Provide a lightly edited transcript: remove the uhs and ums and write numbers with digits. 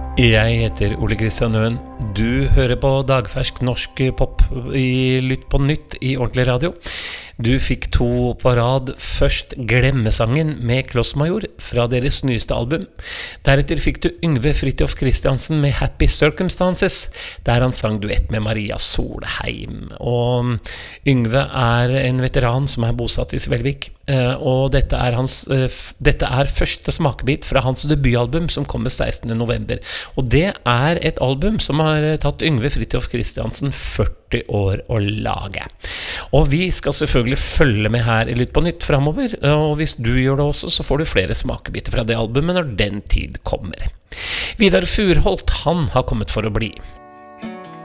Jeg heter Ole Kristian Nøen. Du hører på dagfersk norsk pop i Lytt på nytt i ordentlig radio. Du fikk 2 på rad. Først Glemmesangen med Klossmajor fra deres nyeste album. Deretter fikk du Yngve Fridtjof Christiansen med Happy Circumstances, der han sang duett med Maria Solheim. Og Yngve er en veteran som er bosatt i Svelvik, og dette er første smakebit fra hans debutalbum som kommer 16. november. Og det er et album som har tatt Yngve Fridtjof Christiansen 40 år å lage. Og vi skal selvfølgelig følge med her i Lytt på nytt fremover, og hvis du gjør det også, så får du flere smakebiter fra det albumet når den tid kommer. Vidar Furholt, han har kommet for å bli.